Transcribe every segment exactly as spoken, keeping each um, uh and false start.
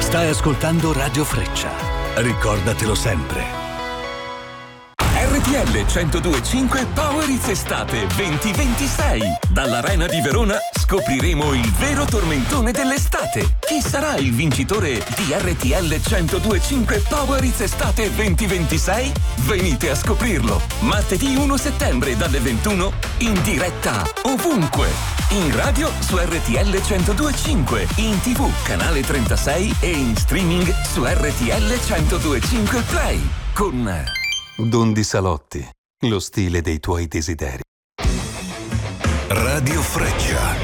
Stai ascoltando Radio Freccia. Ricordatelo sempre. R T L centodue e cinque Power It's Estate venti ventisei. Dall'Arena di Verona scopriremo il vero tormentone dell'estate. Chi sarà il vincitore di R T L centodue e cinque Power It's Estate venti ventisei? Venite a scoprirlo. Martedì primo settembre dalle ventuno in diretta ovunque. In radio su R T L centodue e cinque, in tivù canale trentasei e in streaming su R T L centodue e cinque Play. Con Don Di Salotti, lo stile dei tuoi desideri. Radio Freccia.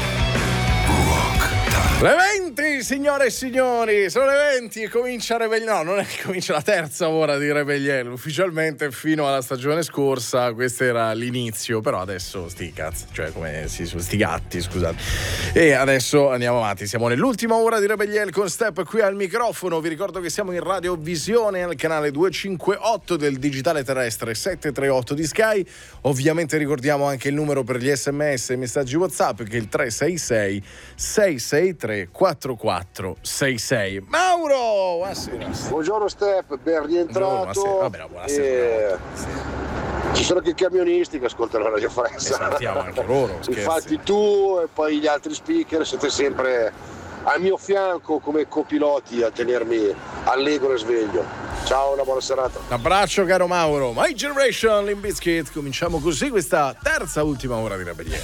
Le venti, signore e signori, sono le venti e comincia Rebellion. No, non è che comincia la terza ora di Rebellion. Ufficialmente fino alla stagione scorsa questo era l'inizio, però adesso sti cazzi, cioè come si sì, sti gatti, scusate. E adesso andiamo avanti, siamo nell'ultima ora di Rebellion con Step qui al microfono. Vi ricordo che siamo in radiovisione al canale duecentocinquantotto del digitale terrestre settecentotrentotto di Sky. Ovviamente ricordiamo anche il numero per gli sms e messaggi WhatsApp che è il tre sei sei sei sei tre quattro quattro sei sei. Mauro, buonasera. Buongiorno Step, ben rientrato. Buonasera. Vabbè, buonasera. E... ci sono anche i camionisti che ascoltano Radio Freccia. Sentiamo anche loro. Infatti tu e poi gli altri speaker siete sempre al mio fianco come copiloti a tenermi allegro e sveglio. Ciao, una buona serata. Un abbraccio caro Mauro. My Generation, Limp Bizkit. Cominciamo così questa terza ultima ora di Rebellion.